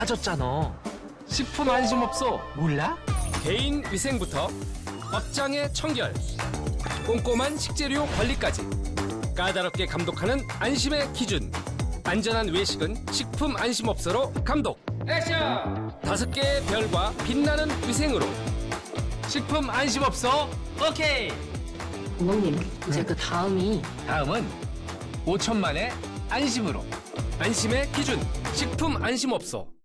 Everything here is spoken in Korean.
빠졌잖아. 식품안심업소. 몰라? 개인 위생부터 업장의 청결, 꼼꼼한 식재료 관리까지 까다롭게 감독하는 안심의 기준. 안전한 외식은 식품안심업소로 감독. 액션! 5개의 별과 빛나는 위생으로 식품안심업소 오케이! 감독님, 이제 그 다음이 다음은 5천만의 안심으로. 안심의 기준 식품안심업소.